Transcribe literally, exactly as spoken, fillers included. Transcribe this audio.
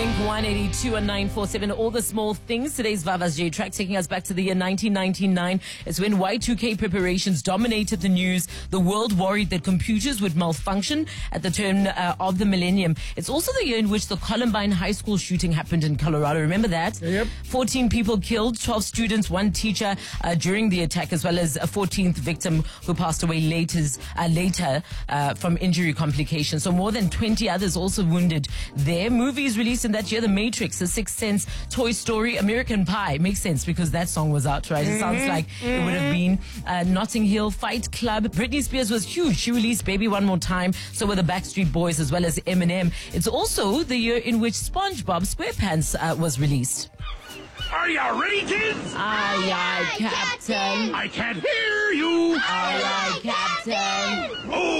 Blink one eighty-two and nine four seven. All the small things. Today's Vava's J track taking us back to the year nineteen ninety-nine. It's when Y two K preparations dominated the news. The world worried that computers would malfunction at the turn uh, of the millennium. It's also the year in which the Columbine High School shooting happened in Colorado. Remember that? Yep. fourteen people killed, twelve students, one teacher uh, during the attack, as well as a fourteenth victim who passed away later, uh, later uh, from injury complications. So more than twenty others also wounded there. Movies released in that year: The Matrix, The Sixth Sense, Toy Story, American Pie. Makes sense because that song was out, right? It sounds like it would have been. Uh, Notting Hill, Fight Club. Britney Spears was huge. She released Baby One More Time. So were the Backstreet Boys, as well as Eminem. It's also the year in which SpongeBob SquarePants uh, was released. Are you ready, kids? Aye, aye, Captain. I can't hear you. Aye, aye, Captain. Oh.